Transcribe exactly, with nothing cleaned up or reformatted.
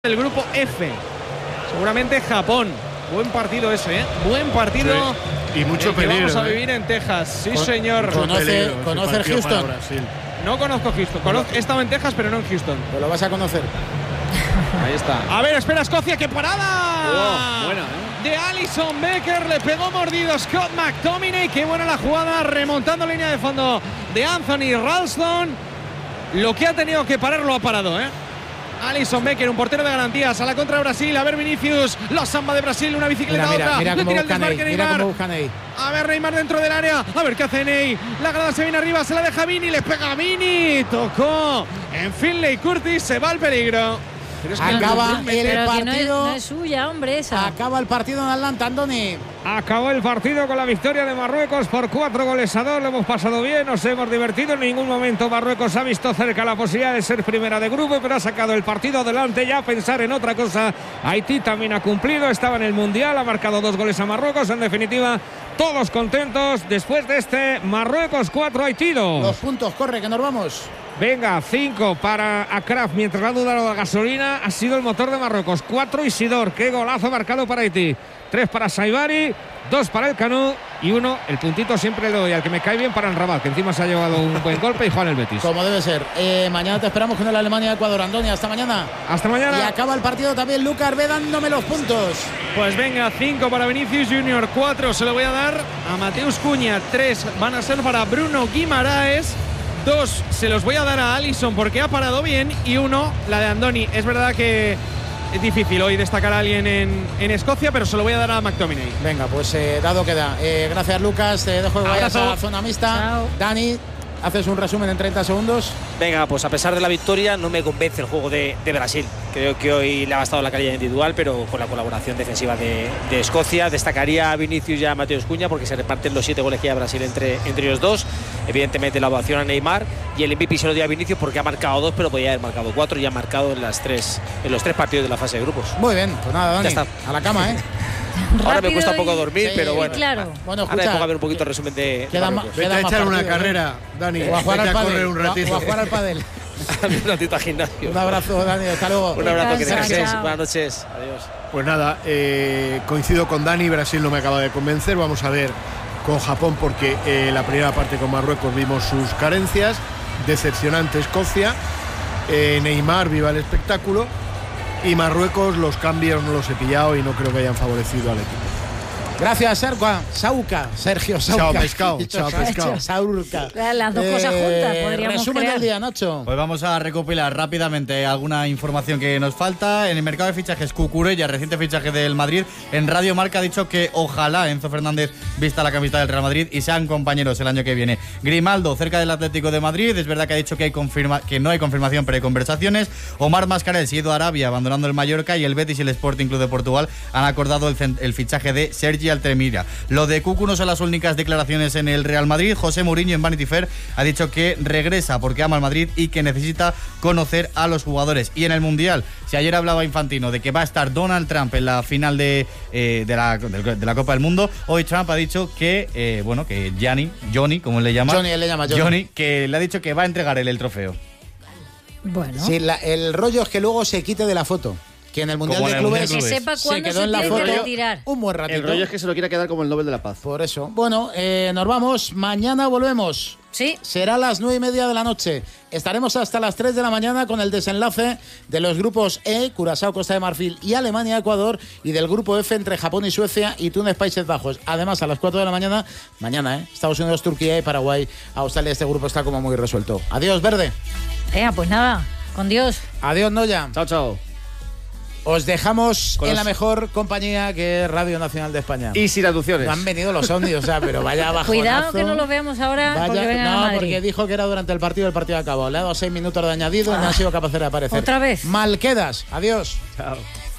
El grupo F, seguramente Japón. Buen partido ese, ¿eh? Buen partido. Sí. Y mucho peligro. Vamos a ¿eh? vivir en Texas. Sí, Con, señor. ¿Conoce, ¿conoce el Houston? No conozco Houston. Conozco, he estado en Texas, pero no en Houston. Pues lo vas a conocer. Ahí está. A ver, espera Escocia, ¡qué parada! Oh, buena, ¿eh? De Alison Becker, le pegó mordido Scott McTominay. Qué buena la jugada, remontando línea de fondo de Anthony Ralston. Lo que ha tenido que parar lo ha parado, ¿eh? Alison Becker, un portero de garantías, a la contra de Brasil. A ver Vinicius, los samba de Brasil, una bicicleta mira, otra. Mira, Le mira tira cómo el buscan ahí, desmarque mira Neymar. cómo buscan ahí. A ver, Neymar dentro del área. A ver qué hace Ney. La grada se viene arriba, se la deja Vini, le pega a Vini. Tocó en Finlay Curtis, se va al peligro. Pero es que acaba el pero partido. Que no, es, no es suya, hombre, esa. Acaba el partido en Atlanta, Andoni. Acabó el partido con la victoria de Marruecos por cuatro goles a dos. Lo hemos pasado bien, nos hemos divertido. En ningún momento Marruecos ha visto cerca la posibilidad de ser primera de grupo, pero ha sacado el partido adelante ya a pensar en otra cosa. Haití también ha cumplido, estaba en el Mundial, ha marcado dos goles a Marruecos. En definitiva, todos contentos después de este Marruecos cuatro, Haití dos. Los puntos, corre, que nos vamos. Venga, cinco para Akraf, mientras la duda de la gasolina ha sido el motor de Marruecos. Cuatro Isidor, qué golazo marcado para Haití. Tres para Saibari, dos para el Canú y uno, el puntito siempre le doy al que me cae bien para el Rabat, que encima se ha llevado un buen golpe, y Juan el Betis. Como debe ser. Eh, mañana te esperamos con el Alemania-Ecuador, Andoni. Hasta mañana. Hasta mañana. Y acaba el partido también Lucas ve dándome los puntos. Pues venga, cinco para Vinicius Junior, cuatro se lo voy a dar a Mateus Cunha, tres van a ser para Bruno Guimaraes. Dos se los voy a dar a Alisson porque ha parado bien, y uno, la de Andoni. Es verdad que es difícil hoy destacar a alguien en, en Escocia, pero se lo voy a dar a McTominay. Venga, pues eh, dado queda. Eh, gracias, Lucas. Te dejo que vayas a la zona mixta. Chao. Dani, haces un resumen en treinta segundos. Venga, pues a pesar de la victoria, no me convence el juego de, de Brasil. Creo que hoy le ha bastado la calidad individual, pero con la colaboración defensiva de, de Escocia. Destacaría a Vinicius y a Mateus Cunha porque se reparten los siete goles que hay a Brasil entre, entre ellos dos. Evidentemente la ovación a Neymar, y el M V P se lo dio a Vinicius porque ha marcado dos, pero podía haber marcado cuatro, y ha marcado en, las tres, en los tres partidos de la fase de grupos. Muy bien, pues nada, Dani, Ya está. a la cama, ¿eh? Ahora me cuesta un y- poco dormir, Sí, pero bueno. claro. Bueno, Ahora me escucha, pongo a ver un poquito el resumen de, de queda ma- Marruecos. Vete Queda a más echar una partido, carrera, Dani. o a jugar Vete al a correr pádel. un O a- ratito. o a jugar al pádel. Un ratito al gimnasio. Un abrazo, Dani, hasta luego. Un abrazo, que Descansa, descanséis. chao. Buenas noches. Adiós. Pues nada, eh, coincido con Dani, Brasil no me acaba de convencer. Vamos a ver con Japón, porque eh, la primera parte con Marruecos vimos sus carencias. Decepcionante Escocia. Eh, Neymar, viva el espectáculo. Y Marruecos, los cambios no los he pillado y no creo que hayan favorecido al equipo. Gracias, Sarca. Sauca. Sergio Sauca. Chao, pescado. Chao, pescado. Saurca. Las dos cosas juntas, podríamos Resumen crear. del día, Nacho. Pues vamos a recopilar rápidamente alguna información que nos falta. En el mercado de fichajes, Cucurella, reciente fichaje del Madrid, en Radio Marca ha dicho que ojalá Enzo Fernández vista la camiseta del Real Madrid y sean compañeros el año que viene. Grimaldo, cerca del Atlético de Madrid, es verdad que ha dicho que, hay confirma que no hay confirmación, pero hay conversaciones. Omar Mascarell se ha ido a Arabia, abandonando el Mallorca, y el Betis y el Sporting Club de Portugal han acordado el, el fichaje de Sergi Altemira. Lo de Cucu no son las únicas declaraciones en el Real Madrid. José Mourinho en Vanity Fair ha dicho que regresa porque ama al Madrid y que necesita conocer a los jugadores. Y en el Mundial, si ayer hablaba Infantino de que va a estar Donald Trump en la final de, eh, de, la, de, de la Copa del Mundo, hoy Trump ha dicho que, eh, bueno, que Gianni, Johnny, como él le llama, Johnny, él le llama Johnny. Johnny, que le ha dicho que va a entregar él el trofeo. Bueno, Sí, la- el rollo es que luego se quite de la foto. Que en el Mundial Como de en el Clubes Mundial que de sepa se cuándo quedó se en la tiene que foto retirar. un buen ratito. El rollo es que se lo quiera quedar como el Nobel de la Paz. Por eso. Bueno, eh, nos vamos. Mañana volvemos. Sí. Será a las nueve y media de la noche. Estaremos hasta las tres de la mañana con el desenlace de los grupos E, Curazao, Costa de Marfil y Alemania, Ecuador, y del grupo F entre Japón y Suecia y Túnez, Países Bajos. Además, a las cuatro de la mañana, mañana, ¿eh? Estados Unidos, Turquía y Paraguay, Australia. Este grupo está como muy resuelto. Adiós, Verde. Venga, pues nada, con Dios. Adiós, Noya. Chao, chao. Os dejamos Con en los- la mejor compañía que es Radio Nacional de España. Y sin aducciones. No han venido los ovnis, o sea, pero vaya abajo. Cuidado que no los veamos ahora porque Vaya, vengan a no, Madrid. porque dijo que era durante el partido, el partido acabó. Le ha dado seis minutos de añadido y no han sido capaces de aparecer. ¿Otra vez? Mal quedas. Adiós. Chao.